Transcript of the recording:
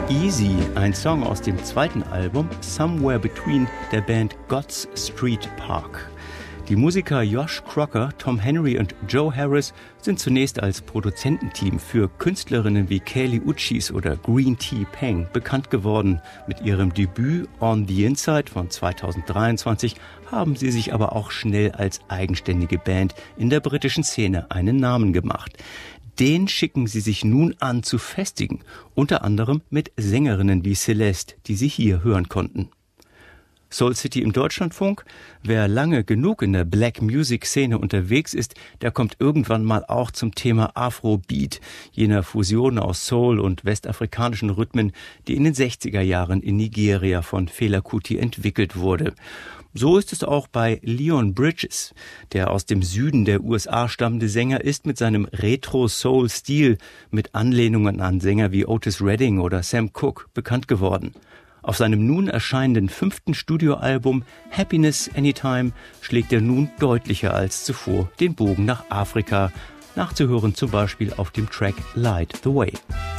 Easy, ein Song aus dem zweiten Album Somewhere Between der Band God's Street Park. Die Musiker Josh Crocker, Tom Henry und Joe Harris sind zunächst als Produzententeam für Künstlerinnen wie Kali Uchis oder Green Tea Peng bekannt geworden. Mit ihrem Debüt On the Inside von 2023 haben sie sich aber auch schnell als eigenständige Band in der britischen Szene einen Namen gemacht. Den schicken sie sich nun an zu festigen, unter anderem mit Sängerinnen wie Celeste, die sie hier hören konnten. Soul City im Deutschlandfunk. Wer lange genug in der Black Music Szene unterwegs ist, der kommt irgendwann mal auch zum Thema Afrobeat, jener Fusion aus Soul und westafrikanischen Rhythmen, die in den 60er Jahren in Nigeria von Fela Kuti entwickelt wurde. So ist es auch bei Leon Bridges. Der aus dem Süden der USA stammende Sänger ist mit seinem Retro-Soul-Stil mit Anlehnungen an Sänger wie Otis Redding oder Sam Cooke bekannt geworden. Auf seinem nun erscheinenden 5. Studioalbum Happiness Anytime schlägt er nun deutlicher als zuvor den Bogen nach Afrika, nachzuhören zum Beispiel auf dem Track Light the Way.